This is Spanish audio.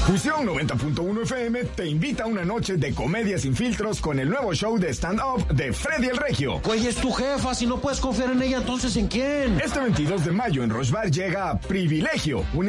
Fusión 90.1 FM te invita a una noche de comedia sin filtros con el nuevo show de stand-up de Freddy el Regio. Güey, es tu jefa, si no puedes confiar en ella, entonces ¿en quién? Este 22 de mayo en Roche Bar llega Privilegio, un